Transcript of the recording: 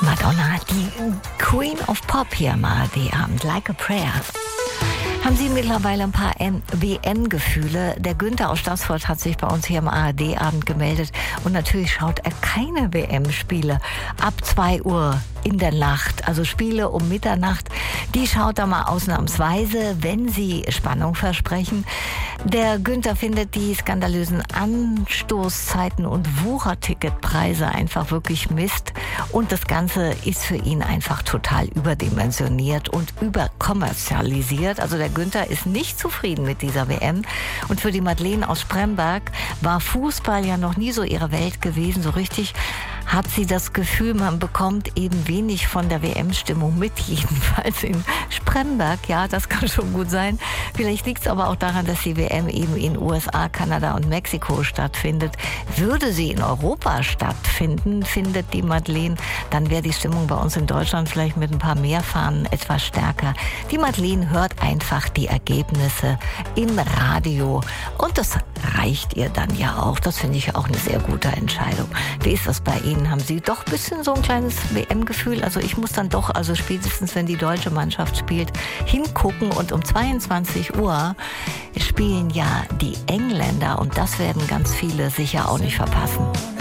Madonna, die Queen of Pop hier am ARD-Abend, Like a Prayer. Haben Sie mittlerweile ein paar WM-Gefühle? Der Günther aus Stassfurt hat sich bei uns hier am ARD-Abend gemeldet und natürlich schaut er keine WM-Spiele ab 2 Uhr in der Nacht, also Spiele um Mitternacht. Die schaut er mal ausnahmsweise, wenn sie Spannung versprechen. Der Günther findet die skandalösen Anstoßzeiten und Wucherticketpreise einfach wirklich Mist. Und das Ganze ist für ihn einfach total überdimensioniert und überkommerzialisiert. Also der Günther ist nicht zufrieden mit dieser WM. Und für die Madeleine aus Spremberg war Fußball ja noch nie so ihre Welt gewesen. So richtig hat sie das Gefühl, man bekommt eben wenig von der WM-Stimmung mit, jedenfalls in Spremberg. Ja, das kann schon gut sein. Vielleicht liegt es aber auch daran, dass die WM eben in USA, Kanada und Mexiko stattfindet. Würde sie in Europa stattfinden, findet die Madeleine, dann wäre die Stimmung bei uns in Deutschland vielleicht mit ein paar mehr Fahnen etwas stärker. Die Madeleine hört einfach die Ergebnisse im Radio und das reicht ihr dann ja auch. Das finde ich auch eine sehr gute Entscheidung. Wie ist das bei Ihnen? Haben Sie doch ein bisschen so ein kleines WM-Gefühl? Also ich muss dann doch, also spätestens wenn die deutsche Mannschaft spielt, hingucken und um 22 Uhr spielen ja die Engländer und das werden ganz viele sicher auch nicht verpassen.